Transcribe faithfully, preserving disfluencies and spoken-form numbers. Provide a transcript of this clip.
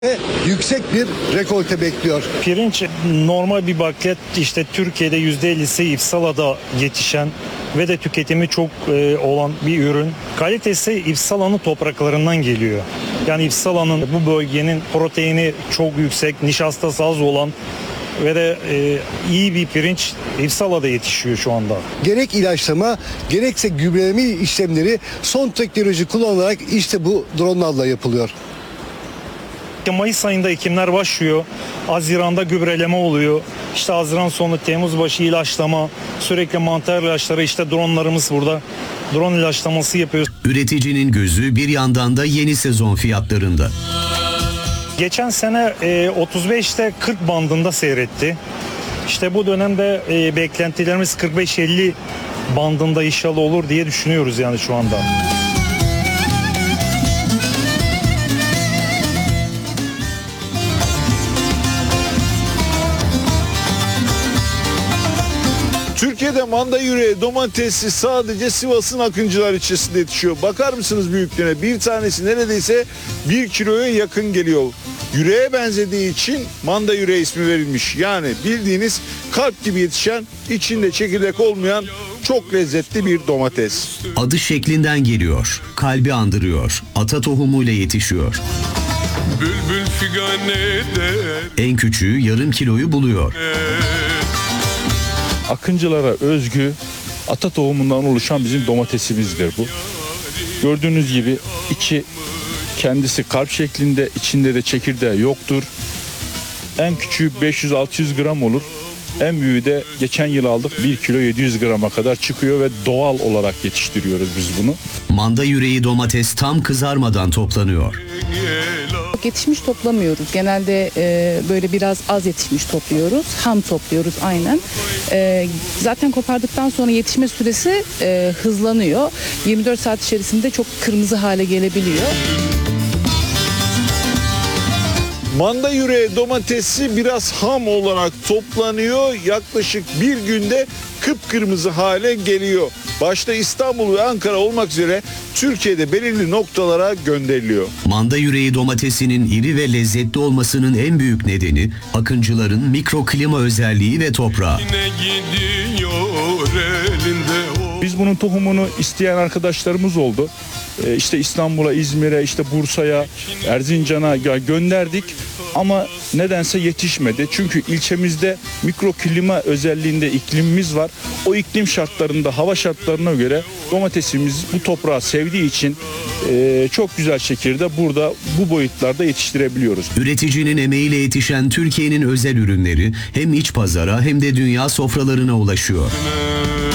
Ve yüksek bir rekolte bekliyor. Pirinç normal bir bakliyat, işte Türkiye'de yüzde ellisi İfsala'da yetişen ve de tüketimi çok e, olan bir ürün. Kalitesi İfsala'nın topraklarından geliyor. Yani İfsala'nın bu bölgenin proteini çok yüksek, nişastası az olan ve de e, iyi bir pirinç İfsala'da yetişiyor şu anda. Gerek ilaçlama gerekse gübreleme işlemleri son teknoloji kullanılarak işte bu dronlarla yapılıyor. Mayıs ayında ekimler başlıyor. Haziran'da gübreleme oluyor. İşte Haziran sonu Temmuz başı ilaçlama, sürekli mantar ilaçları, işte dronlarımız burada. Drone ilaçlaması yapıyoruz. Üreticinin gözü bir yandan da yeni sezon fiyatlarında. Geçen sene e, otuz beşte kırk bandında seyretti. İşte bu dönemde e, beklentilerimiz kırk beş elli bandında inşallah olur diye düşünüyoruz yani şu anda. Türkiye'de manda yüreği domatesi sadece Sivas'ın Akıncılar ilçesinde yetişiyor. Bakar mısınız büyüklüğüne? Bir tanesi neredeyse bir kiloya yakın geliyor. Yüreğe benzediği için manda yüreği ismi verilmiş. Yani bildiğiniz kalp gibi yetişen, içinde çekirdek olmayan çok lezzetli bir domates. Adı şeklinden geliyor, kalbi andırıyor, ata tohumuyla yetişiyor. Bülbül figan eder. En küçüğü yarım kiloyu buluyor. Akıncılara özgü ata tohumundan oluşan bizim domatesimizdir bu. Gördüğünüz gibi içi kendisi kalp şeklinde, içinde de çekirdeği yoktur. En küçüğü beş yüz altı yüz gram olur. En büyüğü de geçen yıl aldık, bir kilo yedi yüz grama kadar çıkıyor ve doğal olarak yetiştiriyoruz biz bunu. Manda yüreği domates tam kızarmadan toplanıyor. Yetişmiş toplamıyoruz. Genelde e, böyle biraz az yetişmiş topluyoruz. Ham topluyoruz aynen. E, zaten kopardıktan sonra yetişme süresi e, hızlanıyor. yirmi dört saat içerisinde çok kırmızı hale gelebiliyor. Manda yüreği domatesi biraz ham olarak toplanıyor. Yaklaşık bir günde kıpkırmızı hale geliyor. Başta İstanbul ve Ankara olmak üzere Türkiye'de belirli noktalara gönderiliyor. Manda yüreği domatesinin iri ve lezzetli olmasının en büyük nedeni Akıncıların mikroklima özelliği ve toprağı. Yine gidiyor elinde o. Biz bunun tohumunu isteyen arkadaşlarımız oldu. Ee, işte İstanbul'a, İzmir'e, işte Bursa'ya, Erzincan'a gönderdik. Ama nedense yetişmedi. Çünkü ilçemizde mikroklima özelliğinde iklimimiz var. O iklim şartlarında, hava şartlarına göre domatesimiz bu toprağı sevdiği için e, çok güzel şekilde burada bu boyutlarda yetiştirebiliyoruz. Üreticinin emeğiyle yetişen Türkiye'nin özel ürünleri hem iç pazara hem de dünya sofralarına ulaşıyor.